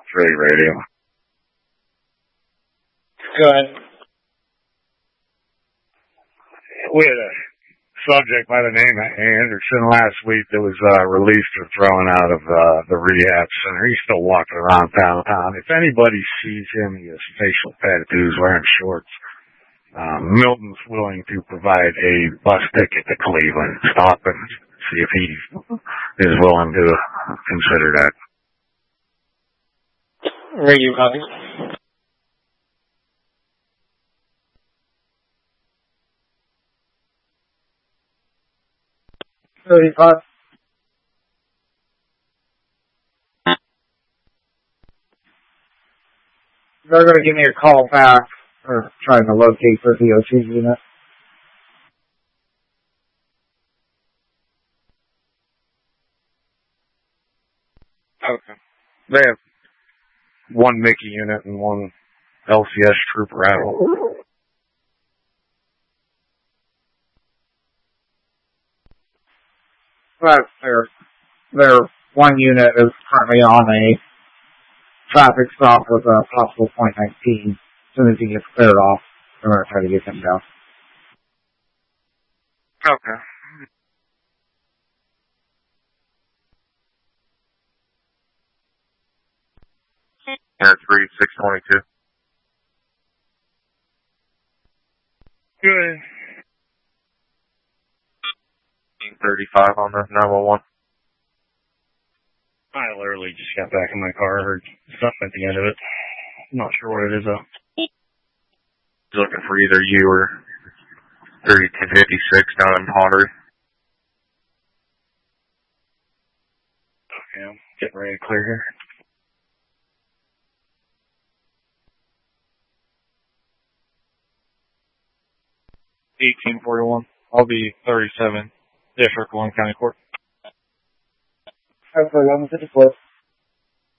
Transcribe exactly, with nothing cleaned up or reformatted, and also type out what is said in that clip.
three radio. Go ahead. We had a subject by the name of Anderson last week that was uh, released or thrown out of uh, the rehab center. He's still walking around downtown. If anybody sees him, he has facial tattoos, wearing shorts. Um, Milton's willing to provide a bus ticket to Cleveland. Stop and see if he is willing to consider that. Where are you going? thirty-five. They're going to give me a call back or trying to locate the D O T unit. Okay. They have one Mickey unit and one L C S trooper out. But their, their one unit is currently on a traffic stop with a possible point nineteen. As soon as he gets cleared off, they're going to try to get him down. Okay. Air three, six twenty-two. Good. thirty-five on the nine one one. I literally just got back in my car. I heard something at the end of it. I'm not sure what it is, though. Looking for either you or thirty-two fifty-six down in Pottery. Okay, I'm getting ready to clear here. eighteen forty-one. I'll be thirty-seven. District one County Court. That's what I'm going to